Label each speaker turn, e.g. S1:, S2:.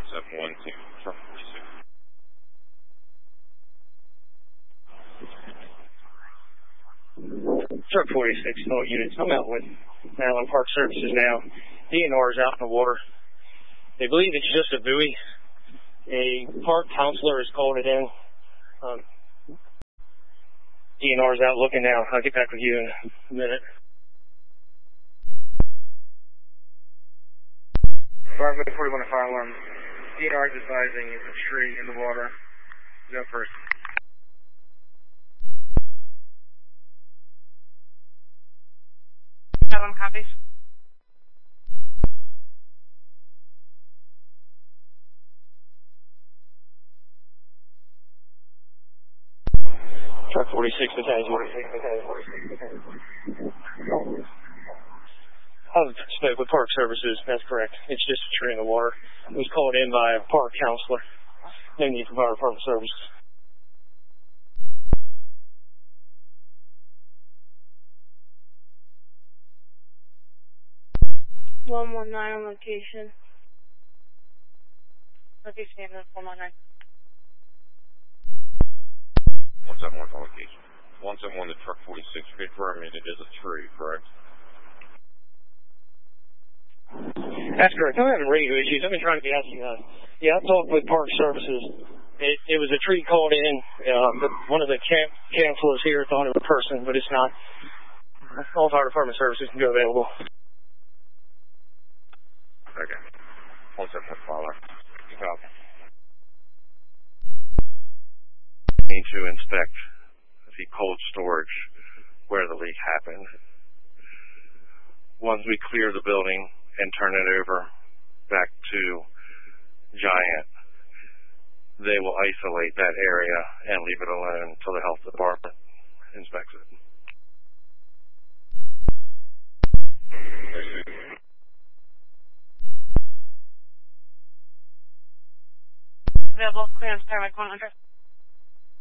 S1: 1712, truck 46.
S2: Truck 46, all units. I'm out with Maryland Park Services now. DNR is out in the water. They believe it's just a buoy. A park counselor has called it in. DNR is out looking now. I'll get back with you in a minute.
S3: Bravo 41 fire alarm. DNR is advising it's a tree in the water. Go first.
S4: One copies.
S2: Truck 46, battalion. I've spoke with Park Services. That's correct. It's just a tree in the water. It was called in by a park counselor. No need for fire department services.
S4: 119 on location. Location 119.
S1: 171 on location. 171 to truck 46. Confirming it is a tree, correct?
S2: That's correct. I'm having radio issues. I've been trying to get out to you guys. Yeah, I talked with Park Services. It was a tree called in. But one of the counselors here thought it was a person, but it's not. All fire department services can go available.
S1: Okay. 171 follower. Copy. Need to inspect the cold storage where the leak happened. Once we clear the building and turn it over back to Giant, they will isolate that area and leave it alone until the health department inspects it.
S4: Available clearance paramedic 100.